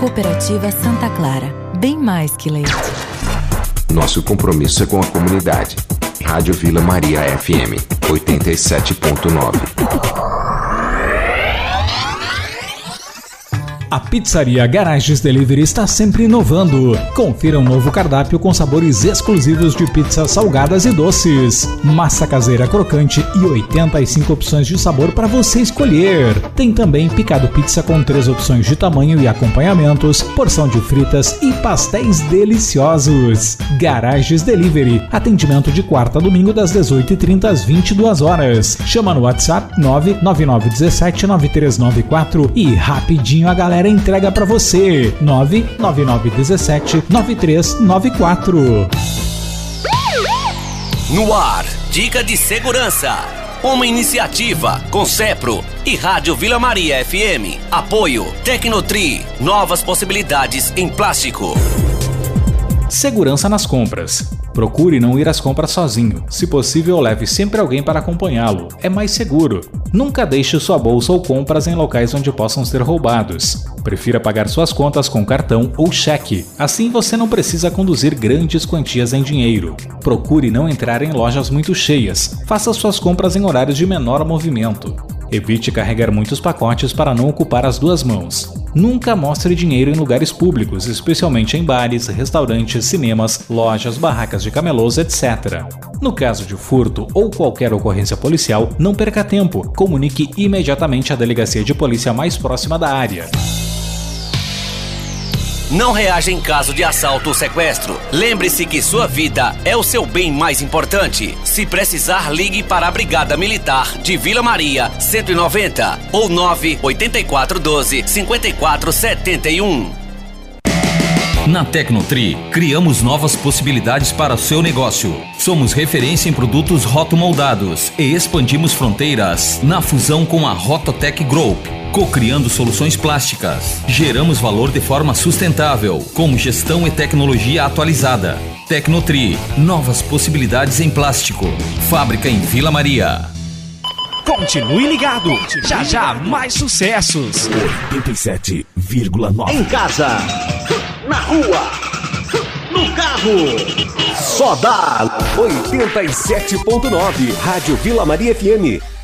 Cooperativa Santa Clara, bem mais que leite. Nosso compromisso é com a comunidade. Rádio Vila Maria FM 87.9. A pizzaria Garages Delivery está sempre inovando. Confira um novo cardápio com sabores exclusivos de pizzas salgadas e doces. Massa caseira crocante e 85 opções de sabor para você escolher. Tem também picado pizza com 3 opções de tamanho e acompanhamentos, porção de fritas e pastéis deliciosos. Garages Delivery. Atendimento de quarta a domingo das 18h30 às 22 horas. Chama no WhatsApp 999179394 e rapidinho a galera entrega pra você. 999179394. No ar, dica de segurança. Uma iniciativa com Cepro e Rádio Vila Maria FM. Apoio Tecnotri. Novas possibilidades em plástico. Segurança nas compras. Procure não ir às compras sozinho. Se possível, leve sempre alguém para acompanhá-lo. É mais seguro. Nunca deixe sua bolsa ou compras em locais onde possam ser roubados. Prefira pagar suas contas com cartão ou cheque. Assim você não precisa conduzir grandes quantias em dinheiro. Procure não entrar em lojas muito cheias. Faça suas compras em horários de menor movimento. Evite carregar muitos pacotes para não ocupar as duas mãos. Nunca mostre dinheiro em lugares públicos, especialmente em bares, restaurantes, cinemas, lojas, barracas de camelôs, etc. No caso de furto ou qualquer ocorrência policial, não perca tempo. Comunique imediatamente à delegacia de polícia mais próxima da área. Não reaja em caso de assalto ou sequestro. Lembre-se que sua vida é o seu bem mais importante. Se precisar, ligue para a Brigada Militar de Vila Maria 190 ou 98412-5471. Na Tecnotri, criamos novas possibilidades para o seu negócio. Somos referência em produtos rotomoldados e expandimos fronteiras na fusão com a Rototec Group, co-criando soluções plásticas. Geramos valor de forma sustentável, como gestão e tecnologia atualizada. Tecnotri, novas possibilidades em plástico. Fábrica em Vila Maria. Continue ligado, já mais sucessos. 87,9. Em casa, na rua, no carro, só dá 87.9. Rádio Vila Maria FM.